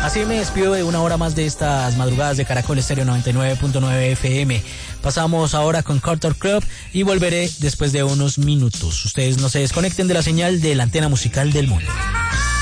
Así me despido de una hora más de estas madrugadas de Caracol Estéreo 99.9 FM. Pasamos ahora con Carter Club y volveré después de unos minutos. Ustedes no se desconecten de la señal de la antena musical del mundo.